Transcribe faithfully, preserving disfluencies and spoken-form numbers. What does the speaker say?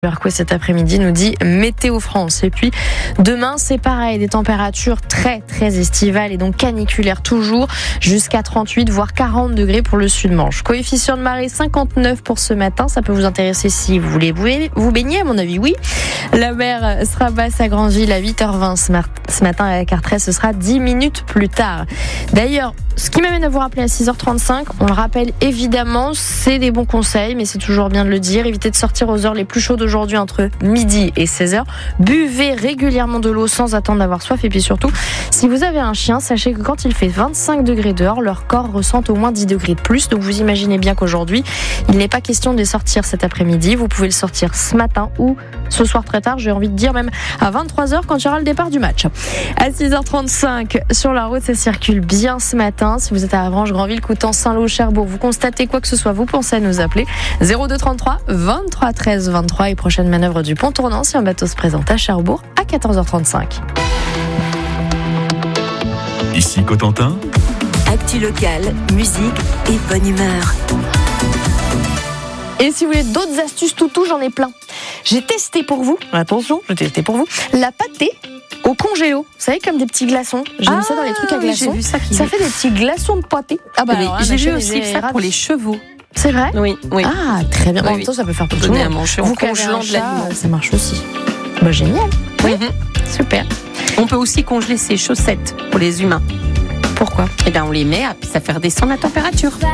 Quoi cet après-midi nous dit Météo France. Et puis demain c'est pareil, des températures très très estivales et donc caniculaires toujours, jusqu'à trente-huit voire quarante degrés pour le sud-Manche. Coefficient de marée cinquante-neuf pour ce matin, ça peut vous intéresser si vous voulez vous baigner, à mon avis oui. La mer sera basse à Grandville à huit heures vingt ce matin, et à Cartrès ce sera dix minutes plus tard. D'ailleurs, ce qui m'amène à vous rappeler à six heures trente-cinq, on le rappelle évidemment, c'est des bons conseils, mais c'est toujours bien de le dire, évitez de sortir aux heures les plus chaudes aujourd'hui entre midi et seize heures. Buvez régulièrement de l'eau sans attendre d'avoir soif, et puis surtout, si vous avez un chien, sachez que quand il fait vingt-cinq degrés dehors, leur corps ressent au moins dix degrés de plus, donc vous imaginez bien qu'aujourd'hui, il n'est pas question de les sortir cet après-midi, vous pouvez le sortir ce matin ou ce soir très tard, j'ai envie de dire même à vingt-trois heures quand il y aura le départ du match. À six heures trente-cinq, sur la route, ça circule bien ce matin. Si vous êtes à Avranches, Grandville, Coutances, Saint-Lô, Cherbourg, vous constatez quoi que ce soit, vous pensez à nous appeler zéro deux trente-trois vingt-trois treize vingt-trois et prochaine manœuvre du pont tournant si un bateau se présente à Cherbourg à quatorze heures trente-cinq. Ici Cotentin. Actu locale, musique et bonne humeur. Et si vous voulez d'autres astuces toutous, j'en ai plein. J'ai testé pour vous, attention, j'ai testé pour vous, la pâtée au congélo. Vous savez, comme des petits glaçons. J'ai ah, mis ça dans les trucs à oui, glaçons. J'ai vu ça, ça fait des petits glaçons de pâté. Ah bah, alors, j'ai vu aussi ça pour les chevaux. C'est vrai ? Oui, oui. Ah, très bien. Oui, en même temps, ça peut faire pour tout le donner monde. à manger Vous en congelant de l'aliment. Ça marche aussi. Bah, génial. Oui, mm-hmm. Super. On peut aussi congeler ses chaussettes pour les humains. Pourquoi ? Eh bien, on les met, ça fait redescendre la température.